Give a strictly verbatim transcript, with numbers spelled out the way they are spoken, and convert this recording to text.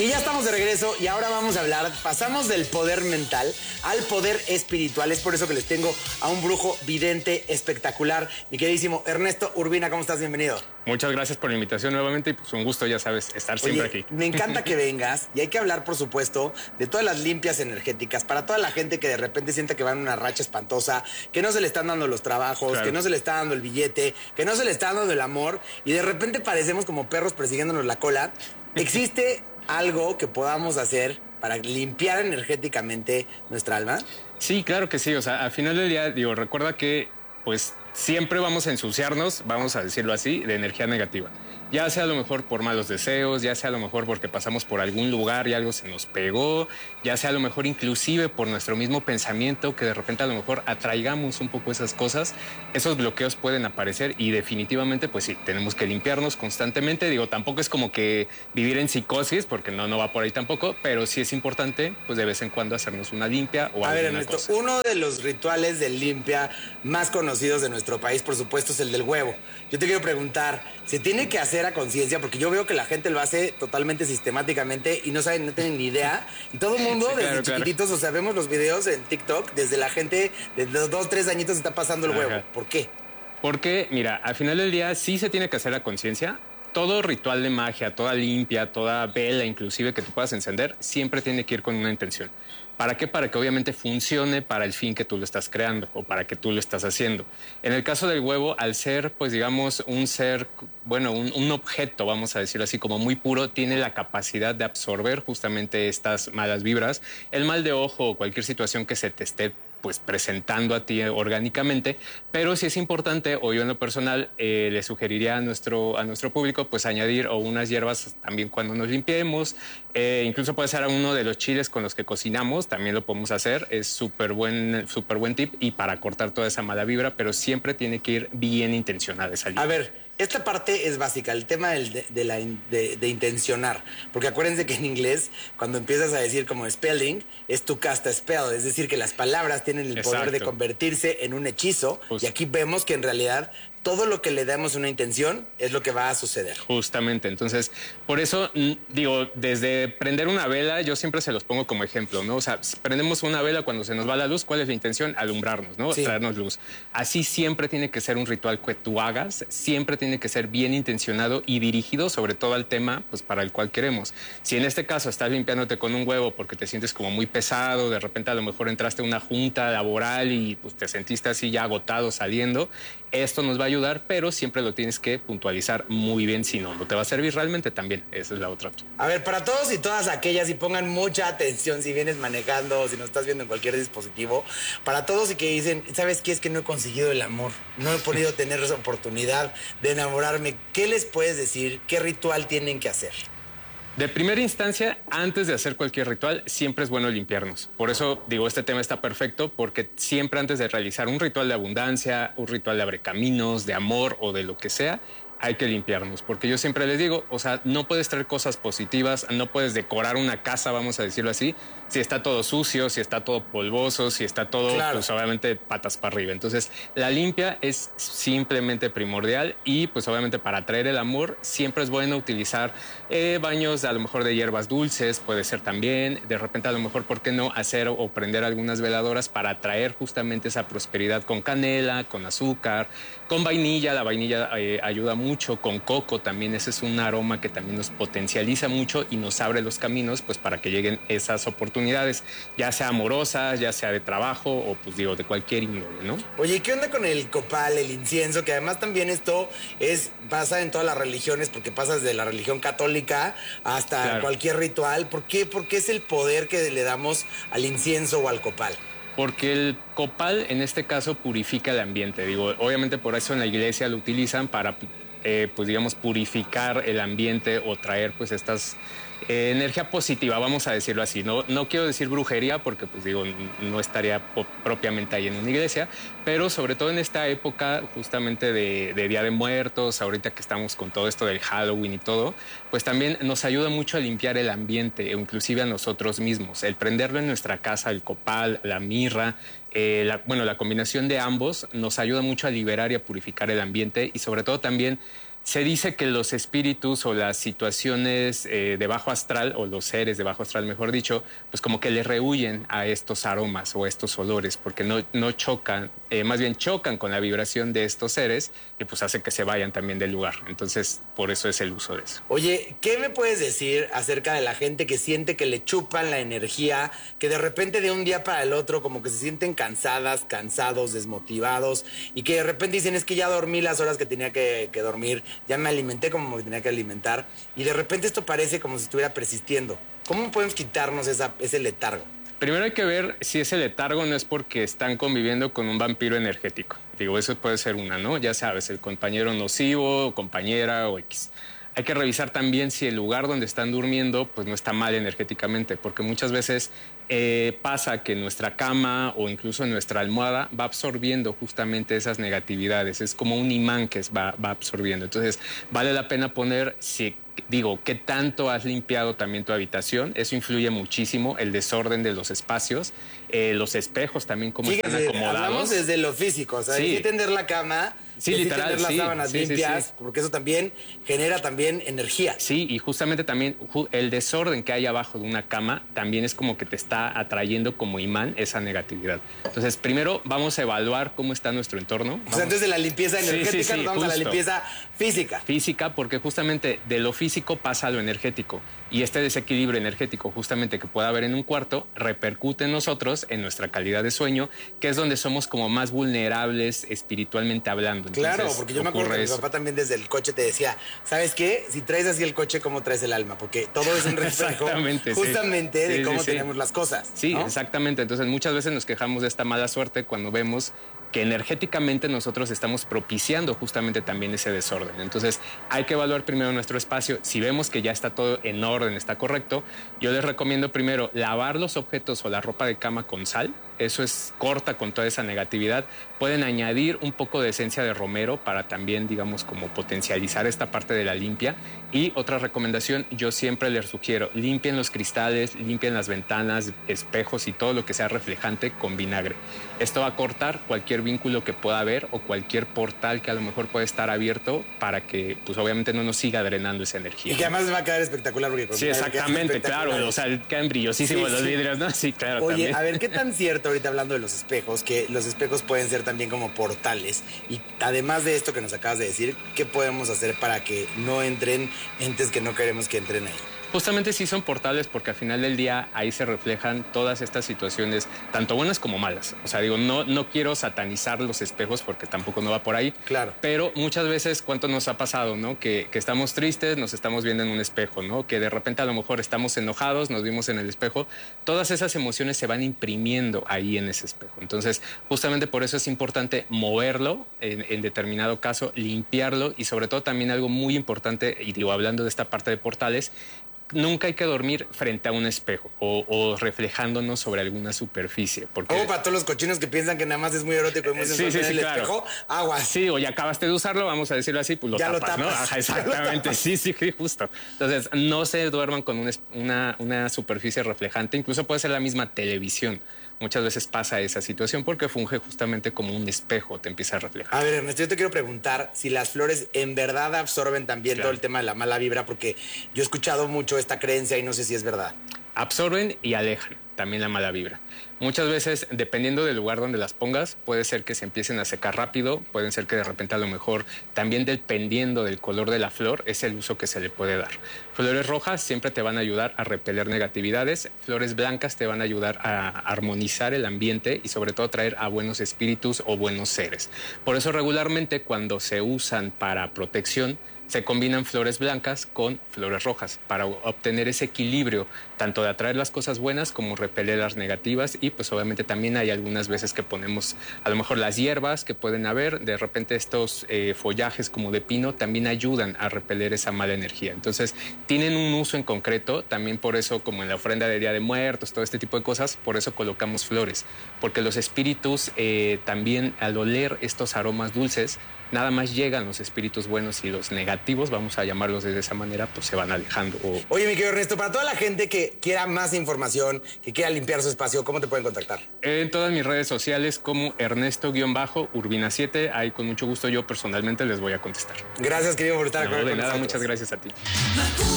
Y ya estamos de regreso y ahora vamos a hablar, pasamos del poder mental al poder espiritual. Es por eso que les tengo a un brujo vidente espectacular. Mi queridísimo Ernesto Urbina, ¿cómo estás? Bienvenido. Muchas gracias por la invitación nuevamente y pues un gusto, ya sabes, estar Oye, siempre aquí. Me encanta que vengas y hay que hablar, por supuesto, de todas las limpias energéticas para toda la gente que de repente siente que va en una racha espantosa, que no se le están dando los trabajos, claro, que no se le está dando el billete, que no se le está dando el amor y de repente parecemos como perros persiguiéndonos la cola. ¿Existe algo que podamos hacer para limpiar energéticamente nuestra alma? Sí, claro que sí. O sea, al final del día, digo, recuerda que pues siempre vamos a ensuciarnos, vamos a decirlo así, de energía negativa. Ya sea a lo mejor por malos deseos, ya sea a lo mejor porque pasamos por algún lugar y algo se nos pegó, ya sea a lo mejor inclusive por nuestro mismo pensamiento, que de repente a lo mejor atraigamos un poco esas cosas. Esos bloqueos pueden aparecer y definitivamente pues sí, tenemos que limpiarnos constantemente. Digo, tampoco es como que vivir en psicosis, porque no, no va por ahí tampoco, pero sí es importante pues de vez en cuando hacernos una limpia o a alguna ver, Ernesto, cosa. Uno de los rituales de limpia más conocidos de nuestro país, por supuesto, es el del huevo. Yo te quiero preguntar, ¿se tiene que hacer a conciencia? Porque yo veo que la gente lo hace totalmente sistemáticamente y no saben, no tienen ni idea. Y todo el mundo, sí, desde claro, chiquititos, claro. O sea, vemos los videos en TikTok, desde la gente de dos, tres añitos está pasando el Ajá. huevo. ¿Por qué? Porque, mira, al final del día sí se tiene que hacer a conciencia. Todo ritual de magia, toda limpia, toda vela inclusive que tú puedas encender, siempre tiene que ir con una intención. ¿Para qué? Para que obviamente funcione para el fin que tú lo estás creando o para que tú lo estás haciendo. En el caso del huevo, al ser, pues digamos, un ser, bueno, un, un objeto, vamos a decirlo así, como muy puro, tiene la capacidad de absorber justamente estas malas vibras, el mal de ojo o cualquier situación que se te esté pues presentando a ti orgánicamente, pero sí es importante, o yo en lo personal eh, le sugeriría a nuestro, a nuestro público pues añadir o unas hierbas también cuando nos limpiemos, eh, incluso puede ser uno de los chiles con los que cocinamos, también lo podemos hacer, es súper buen, súper buen tip y para cortar toda esa mala vibra, pero siempre tiene que ir bien intencionada esa limpia. A ver, esta parte es básica, el tema del, de, de, la, de, de intencionar. Porque acuérdense que en inglés, cuando empiezas a decir como spelling, es tu cast a spell. Es decir, que las palabras tienen el Exacto. poder de convertirse en un hechizo. Justo. Y aquí vemos que en realidad todo lo que le damos una intención es lo que va a suceder. Justamente, entonces, por eso, digo, desde prender una vela, yo siempre se los pongo como ejemplo, ¿no? O sea, prendemos una vela cuando se nos va la luz, ¿cuál es la intención? Alumbrarnos, ¿no? Sí. Traernos luz. Así siempre tiene que ser un ritual que tú hagas, siempre tiene que ser bien intencionado y dirigido sobre todo al tema, pues, para el cual queremos. Si en este caso estás limpiándote con un huevo porque te sientes como muy pesado, de repente a lo mejor entraste a una junta laboral y pues te sentiste así ya agotado saliendo, esto nos va a ayudar, pero siempre lo tienes que puntualizar muy bien, si no, no te va a servir realmente también. Esa es la otra. A ver, para todos y todas aquellas, y pongan mucha atención si vienes manejando o si nos estás viendo en cualquier dispositivo, para todos y que dicen, ¿sabes qué? Es que no he conseguido el amor, no he podido tener esa oportunidad de enamorarme. ¿Qué les puedes decir? ¿Qué ritual tienen que hacer? De primera instancia, antes de hacer cualquier ritual, siempre es bueno limpiarnos. Por eso, digo, este tema está perfecto, porque siempre antes de realizar un ritual de abundancia, un ritual de abrecaminos, de amor o de lo que sea, hay que limpiarnos, porque yo siempre les digo, o sea, no puedes traer cosas positivas, no puedes decorar una casa, vamos a decirlo así, si está todo sucio, si está todo polvoso, si está todo, claro. pues obviamente patas para arriba. Entonces, la limpia es simplemente primordial y pues obviamente para atraer el amor siempre es bueno utilizar eh, baños a lo mejor de hierbas dulces, puede ser también, de repente a lo mejor, ¿por qué no hacer o prender algunas veladoras para atraer justamente esa prosperidad con canela, con azúcar, con vainilla? La vainilla eh, ayuda mucho. Mucho con coco también, ese es un aroma que también nos potencializa mucho y nos abre los caminos pues para que lleguen esas oportunidades, ya sea amorosas, ya sea de trabajo o pues digo de cualquier índole, ¿no? Oye, ¿qué onda con el copal, el incienso? Que además también esto es pasa en todas las religiones, porque pasas de la religión católica hasta claro. cualquier ritual. ¿Por qué? Porque es el poder que le damos al incienso o al copal. Porque el copal en este caso purifica el ambiente, digo, obviamente por eso en la iglesia lo utilizan para Eh, pues digamos purificar el ambiente o traer pues estas eh, energía positiva, vamos a decirlo así. No, no quiero decir brujería porque pues digo no estaría propiamente ahí en una iglesia, pero sobre todo en esta época justamente de, de Día de Muertos, ahorita que estamos con todo esto del Halloween y todo, pues también nos ayuda mucho a limpiar el ambiente, o inclusive a nosotros mismos. El prenderlo en nuestra casa, el copal, la mirra, Eh, la, bueno, la combinación de ambos nos ayuda mucho a liberar y a purificar el ambiente y sobre todo también Se dice que los espíritus o las situaciones eh, de bajo astral, o los seres de bajo astral, mejor dicho, pues como que le rehuyen a estos aromas o a estos olores, porque no, no chocan, eh, más bien chocan con la vibración de estos seres y pues hace que se vayan también del lugar. Entonces, por eso es el uso de eso. Oye, ¿qué me puedes decir acerca de la gente que siente que le chupan la energía, que de repente de un día para el otro como que se sienten cansadas, cansados, desmotivados y que de repente dicen es que ya dormí las horas que tenía que, que dormir, ya me alimenté como me tenía que alimentar y de repente esto parece como si estuviera persistiendo? ¿Cómo podemos quitarnos esa, ese letargo? Primero hay que ver si ese letargo no es porque están conviviendo con un vampiro energético. Digo, eso puede ser una, ¿no? Ya sabes, el compañero nocivo, o compañera o X. Hay que revisar también si el lugar donde están durmiendo pues no está mal energéticamente, porque muchas veces eh, pasa que nuestra cama o incluso nuestra almohada va absorbiendo justamente esas negatividades. Es como un imán que va, va absorbiendo. Entonces, vale la pena poner, si digo, qué tanto has limpiado también tu habitación. Eso influye muchísimo, el desorden de los espacios, eh, los espejos también, cómo Fíjate, están acomodados. hablamos desde lo físico, o sea, Sí. hay que tender la cama, Sí, hay que literal, tener las sí, sábanas sí, sí, limpias, sí. porque eso también genera también energía. Sí, y justamente también ju- el desorden que hay abajo de una cama también es como que te está atrayendo como imán esa negatividad. Entonces, primero vamos a evaluar cómo está nuestro entorno. O sea, Vamos- antes de la limpieza Sí, sí, energética, sí, nos vamos a la justo. limpieza física. Física, porque justamente de lo físico pasa a lo energético. Y este desequilibrio energético justamente que pueda haber en un cuarto repercute en nosotros, en nuestra calidad de sueño, que es donde somos como más vulnerables espiritualmente hablando. Entonces, Claro, porque yo me acuerdo ocurre que mi eso. papá también desde el coche te decía, ¿sabes qué? Si traes así el coche, ¿cómo traes el alma? Porque todo es un reflejo Exactamente, sí. justamente de Sí, sí, cómo sí. tenemos las cosas. Sí, ¿no? exactamente. Entonces muchas veces nos quejamos de esta mala suerte cuando vemos que energéticamente nosotros estamos propiciando justamente también ese desorden. Entonces hay que evaluar primero nuestro espacio. Si vemos que ya está todo en orden, está correcto, yo les recomiendo primero lavar los objetos o la ropa de cama con sal. Eso es corta con toda esa negatividad. Pueden añadir un poco de esencia de romero para también, digamos, como potencializar esta parte de la limpia. Y otra recomendación, yo siempre les sugiero, limpien los cristales, limpien las ventanas, espejos y todo lo que sea reflejante con vinagre. Esto va a cortar cualquier vínculo que pueda haber o cualquier portal que a lo mejor puede estar abierto para que, pues obviamente no nos siga drenando esa energía. Y que además va a quedar espectacular. Porque con Sí, vinagre quedan exactamente, claro. espectaculares. O sea, quedan brillosísimos Sí, los sí. vidrios, ¿no? Sí, claro, Oye, también. a ver, ¿qué tan cierto ahorita hablando de los espejos? Que los espejos pueden ser también como portales. Y además de esto que nos acabas de decir, ¿qué podemos hacer para que no entren entes que no queremos que entren ahí? Justamente sí son portales porque al final del día ahí se reflejan todas estas situaciones, tanto buenas como malas. O sea, digo, no, no quiero satanizar los espejos porque tampoco no va por ahí. Claro. Pero muchas veces, ¿cuánto nos ha pasado, no? Que, que estamos tristes, nos estamos viendo en un espejo, ¿no? Que de repente a lo mejor estamos enojados, nos vimos en el espejo. Todas esas emociones se van imprimiendo ahí en ese espejo. Entonces, justamente por eso es importante moverlo, en, en determinado caso, limpiarlo y sobre todo también algo muy importante, y digo, hablando de esta parte de portales, nunca hay que dormir frente a un espejo o, o reflejándonos sobre alguna superficie. Porque... Como para todos los cochinos que piensan que nada más es muy erótico y muy Sí, sensual sí, en sí, el claro. espejo, aguas. Sí, o ya acabaste de usarlo, vamos a decirlo así, pues lo Ya lo tapas, ¿no? tapas. Ajá, Ya lo exactamente, tapas. sí, sí, sí, justo. Entonces, no se duerman con un es- una, una superficie reflejante, incluso puede ser la misma televisión. Muchas veces pasa esa situación porque funge justamente como un espejo, te empieza a reflejar. A ver, Ernesto, yo te quiero preguntar si las flores en verdad absorben también Claro. todo el tema de la mala vibra, porque yo he escuchado mucho esta creencia y no sé si es verdad. Absorben y alejan también la mala vibra. Muchas veces, dependiendo del lugar donde las pongas, puede ser que se empiecen a secar rápido, pueden ser que de repente a lo mejor, también dependiendo del color de la flor, es el uso que se le puede dar. Flores rojas siempre te van a ayudar a repeler negatividades, flores blancas te van a ayudar a armonizar el ambiente y sobre todo traer a buenos espíritus o buenos seres. Por eso regularmente cuando se usan para protección, se combinan flores blancas con flores rojas para obtener ese equilibrio, tanto de atraer las cosas buenas como repeler las negativas. Y pues obviamente también hay algunas veces que ponemos a lo mejor las hierbas que pueden haber, de repente estos eh, follajes como de pino también ayudan a repeler esa mala energía. Entonces tienen un uso en concreto, también por eso como en la ofrenda de Día de Muertos, todo este tipo de cosas, por eso colocamos flores, porque los espíritus eh, también al oler estos aromas dulces, nada más llegan los espíritus buenos y los negativos negativos, vamos a llamarlos de esa manera, pues se van alejando. O... Oye, mi querido Ernesto, para toda la gente que quiera más información, que quiera limpiar su espacio, ¿cómo te pueden contactar? En todas mis redes sociales como Ernesto-Urbina siete, ahí con mucho gusto yo personalmente les voy a contestar. Gracias, querido, por estar No, de nada, muchas gracias a ti.